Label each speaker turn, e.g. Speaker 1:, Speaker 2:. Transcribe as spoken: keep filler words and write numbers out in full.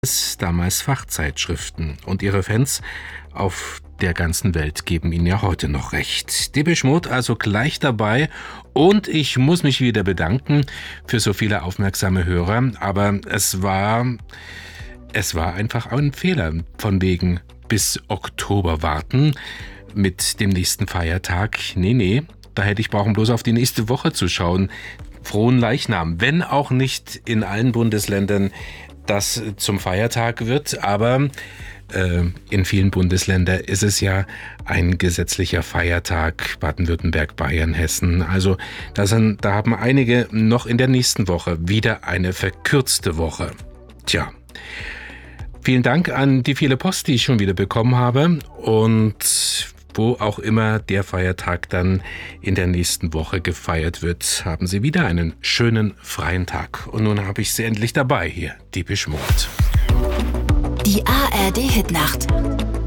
Speaker 1: es damals Fachzeitschriften und ihre Fans auf der ganzen Welt geben ihnen ja heute noch recht. Depeche Mode also gleich dabei und ich muss mich wieder bedanken für so viele aufmerksame Hörer, aber es war, es war einfach ein Fehler von wegen bis Oktober warten mit dem nächsten Feiertag. Nee, nee, da hätte ich brauchen bloß auf die nächste Woche zu schauen. Frohen Leichnam, wenn auch nicht in allen Bundesländern das zum Feiertag wird, aber äh, in vielen Bundesländern ist es ja ein gesetzlicher Feiertag, Baden-Württemberg, Bayern, Hessen. Also da, sind, da haben einige noch in der nächsten Woche wieder eine verkürzte Woche. Tja, vielen Dank an die viele Post, die ich schon wieder bekommen habe und wo auch immer der Feiertag dann in der nächsten Woche gefeiert wird, haben Sie wieder einen schönen freien Tag. Und nun habe ich Sie endlich dabei hier, Depeche Mode.
Speaker 2: Die A R D Hitnacht.